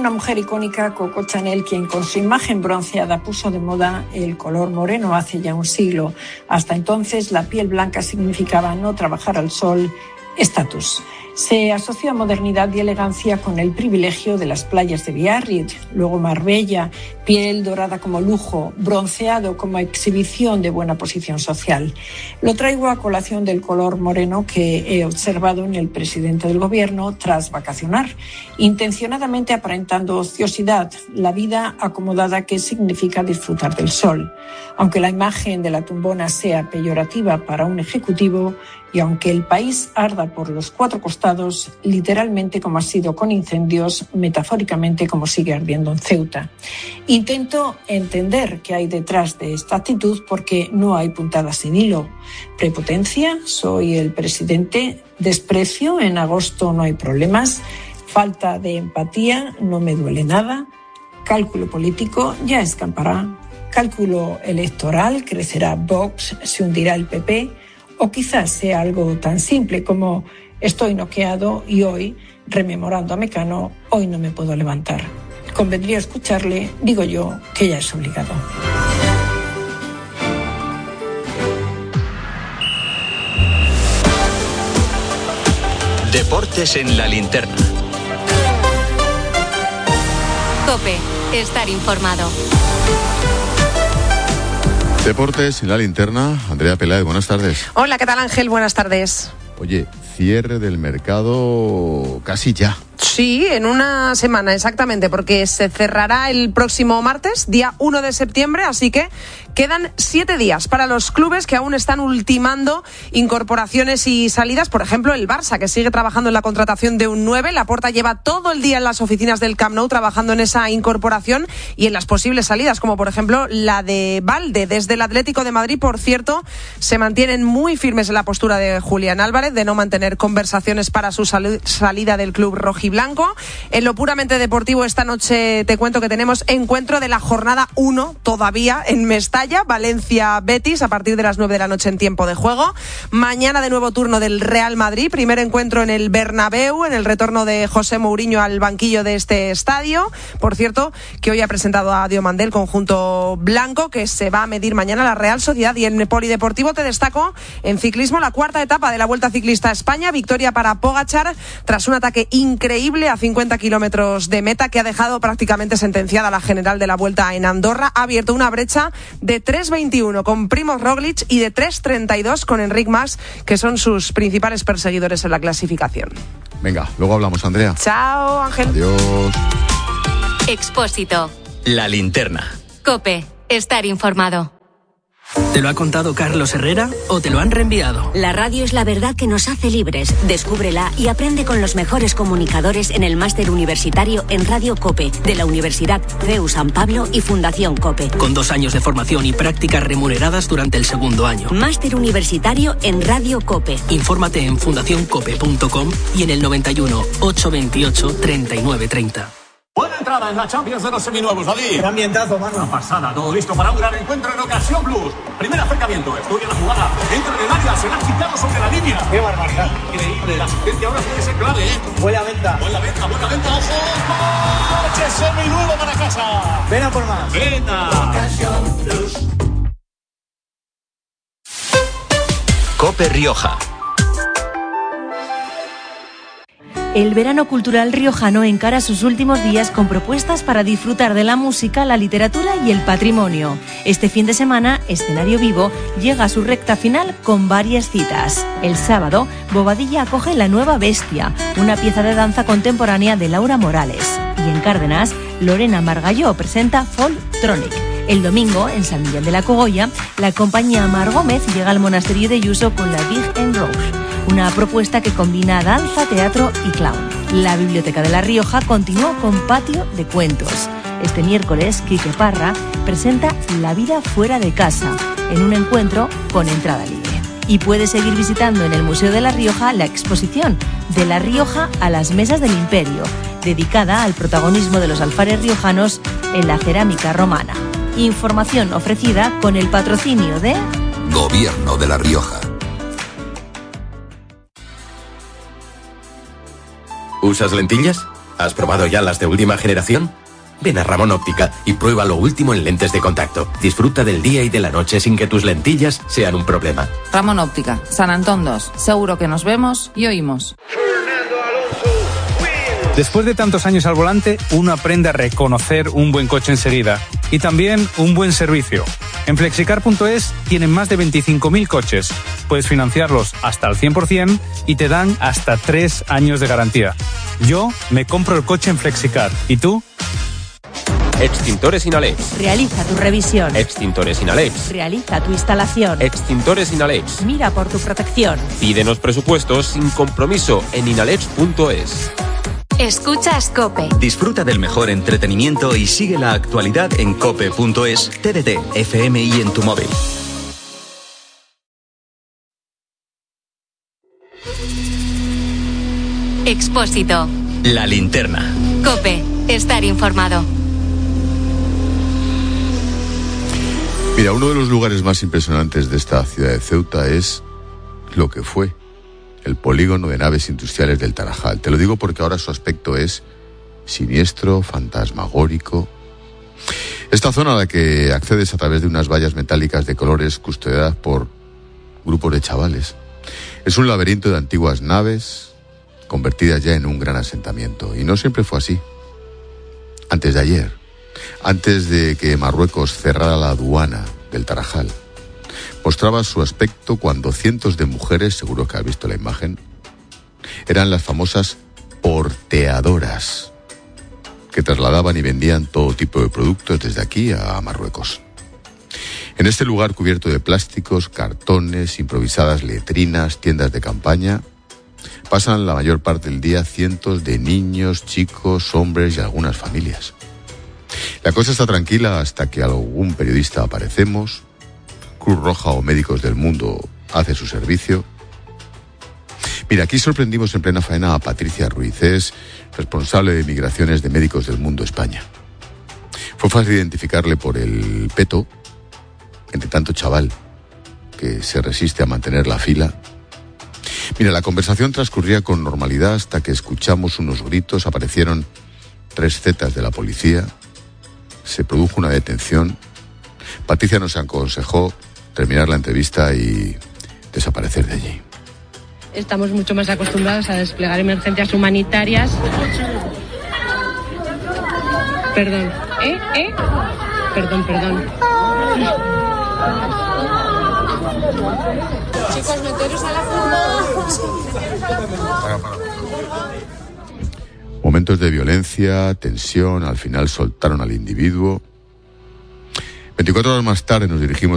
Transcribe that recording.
una mujer icónica, Coco Chanel, quien con su imagen bronceada puso de moda el color moreno hace ya un siglo. Hasta entonces, la piel blanca significaba no trabajar al sol, estatus. Se asoció a modernidad y elegancia con el privilegio de las playas de Biarritz, luego Marbella, piel dorada como lujo, bronceado como exhibición de buena posición social. Lo traigo a colación del color moreno que he observado en el presidente del gobierno tras vacacionar, intencionadamente aparentando ociosidad, la vida acomodada que significa disfrutar del sol. Aunque la imagen de la tumbona sea peyorativa para un ejecutivo y aunque el país arda por los cuatro costados, literalmente como ha sido con incendios, metafóricamente como sigue ardiendo en Ceuta. Intento entender qué hay detrás de esta actitud porque no hay puntadas sin hilo. Prepotencia, soy el presidente. Desprecio, en agosto no hay problemas. Falta de empatía, no me duele nada. Cálculo político, ya escampará. Cálculo electoral, crecerá Vox, se hundirá el PP. O quizás sea algo tan simple como estoy noqueado y hoy, rememorando a Mecano, hoy no me puedo levantar. Convendría escucharle, digo yo, que ya es obligado. Deportes en la linterna. COPE, estar informado. Deportes en la linterna. Andrea Peláez, buenas tardes. Hola, ¿qué tal, Ángel? Buenas tardes. Oye, cierre del mercado casi ya. Sí, en una semana exactamente, porque se cerrará el próximo martes, día 1 de septiembre, así que quedan 7 días para los clubes que aún están ultimando incorporaciones y salidas. Por ejemplo, el Barça, que sigue trabajando en la contratación de un 9. Laporta lleva todo el día en las oficinas del Camp Nou trabajando en esa incorporación y en las posibles salidas, como por ejemplo la de Valde. Desde el Atlético de Madrid, por cierto, se mantienen muy firmes en la postura de Julián Álvarez de no mantener conversaciones para su salida del club rojiblanco. En lo puramente deportivo, esta noche te cuento que tenemos encuentro de la jornada 1 todavía en Mestalla, Valencia-Betis, a partir de las 9 de la noche en tiempo de juego. Mañana de nuevo turno del Real Madrid, primer encuentro en el Bernabéu, en el retorno de José Mourinho al banquillo de este estadio. Por cierto, que hoy ha presentado a Diomandé, el conjunto blanco, que se va a medir mañana la Real Sociedad. Y en el polideportivo te destaco en ciclismo la cuarta etapa de la Vuelta Ciclista a España, victoria para Pogačar tras un ataque increíble a 50 kilómetros de meta que ha dejado prácticamente sentenciada la general de la Vuelta en Andorra. Ha abierto una brecha de 3.21 con Primož Roglič y de 3.32 con Enric Mas, que son sus principales perseguidores en la clasificación. Venga, luego hablamos, Andrea. Chao, Ángel. Adiós. Expósito. La linterna. COPE, estar informado. ¿Te lo ha contado Carlos Herrera o te lo han reenviado? La radio es la verdad que nos hace libres. Descúbrela y aprende con los mejores comunicadores en el máster universitario en Radio COPE de la Universidad CEU San Pablo y Fundación COPE. Con 2 años de formación y prácticas remuneradas durante el segundo año. Máster universitario en Radio COPE. Infórmate en fundacioncope.com y en el 91 828 3930. Buena entrada en la Champions de los seminuevos, David. Qué ambientazo, mano. Una pasada, todo listo para un gran encuentro en Ocasión Plus. Primer acercamiento, estudia la jugada. Entra en el área, será quitado sobre la línea. Qué barbaridad. Increíble, la asistencia ahora puede ser clave, ¿eh? Buena venta. Buena venta, ojo. Coche seminuevo para casa. Ven a por más. Venga. Ocasión Plus. COPE Rioja. El verano cultural riojano encara sus últimos días con propuestas para disfrutar de la música, la literatura y el patrimonio. Este fin de semana, Escenario Vivo llega a su recta final con varias citas. El sábado, Bobadilla acoge La Nueva Bestia, una pieza de danza contemporánea de Laura Morales. Y en Cárdenas, Lorena Margalló presenta Folktronic. El domingo, en San Miguel de la Cogolla, la compañía Mar Gómez llega al monasterio de Yuso con la Big and Rose, una propuesta que combina danza, teatro y clown. La Biblioteca de La Rioja continúa con Patio de Cuentos. Este miércoles, Quique Parra presenta La vida fuera de casa, en un encuentro con entrada libre. Y puedes seguir visitando en el Museo de La Rioja la exposición De La Rioja a las Mesas del Imperio, dedicada al protagonismo de los alfares riojanos en la cerámica romana. Información ofrecida con el patrocinio de Gobierno de La Rioja. ¿Usas lentillas? ¿Has probado ya las de última generación? Ven a Ramón Óptica y prueba lo último en lentes de contacto. Disfruta del día y de la noche sin que tus lentillas sean un problema. Ramón Óptica, San Antón 2. Seguro que nos vemos y oímos. Después de tantos años al volante, uno aprende a reconocer un buen coche enseguida y también un buen servicio. En Flexicar.es tienen más de 25.000 coches. Puedes financiarlos hasta al 100% y te dan hasta 3 años de garantía. Yo me compro el coche en Flexicar. ¿Y tú? Extintores Inalex. Realiza tu revisión. Extintores Inalex. Realiza tu instalación. Extintores Inalex. Mira por tu protección. Pídenos presupuestos sin compromiso en inalex.es. Escuchas COPE. Disfruta del mejor entretenimiento y sigue la actualidad en cope.es, TDT, FM y en tu móvil. Expósito. La linterna. COPE. Estar informado. Mira, uno de los lugares más impresionantes de esta ciudad de Ceuta es lo que fue el polígono de naves industriales del Tarajal. Te lo digo porque ahora su aspecto es siniestro, fantasmagórico. Esta zona a la que accedes a través de unas vallas metálicas de colores custodiadas por grupos de chavales es un laberinto de antiguas naves convertidas ya en un gran asentamiento. Y no siempre fue así. Antes de ayer, antes de que Marruecos cerrara la aduana del Tarajal, mostraba su aspecto cuando cientos de mujeres, seguro que has visto la imagen, eran las famosas porteadoras, que trasladaban y vendían todo tipo de productos desde aquí a Marruecos. En este lugar cubierto de plásticos, cartones, improvisadas letrinas, tiendas de campaña, pasan la mayor parte del día cientos de niños, chicos, hombres y algunas familias. La cosa está tranquila hasta que algún periodista aparecemos, Cruz Roja o Médicos del Mundo hace su servicio. Mira, aquí sorprendimos en plena faena a Patricia Ruiz, es responsable de migraciones de Médicos del Mundo España. Fue fácil identificarle por el peto, entre tanto chaval que se resiste a mantener la fila. Mira, la conversación transcurría con normalidad hasta que escuchamos unos gritos, aparecieron 3 zetas de la policía, se produjo una detención. Patricia nos aconsejó terminar la entrevista y desaparecer de allí. Estamos mucho más acostumbrados a desplegar emergencias humanitarias. Perdón. Perdón. Chicos, meteros a la furgoneta. Momentos de violencia, tensión, al final soltaron al individuo. 24 horas más tarde nos dirigimos